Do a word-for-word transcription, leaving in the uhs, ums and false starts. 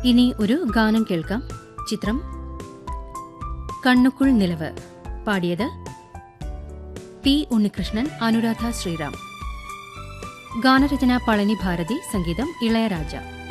ഇനി ഒരു ഗാനം കേൾക്കാം. ചിത്രം കണ്ണുക്കുൾ നിലവ്. പാടിയത് പി ഉണ്ണികൃഷ്ണൻ, അനുരാധ ശ്രീറാം. ഗാനരചന പളനി ഭാരതി, സംഗീതം ഇളയരാജ.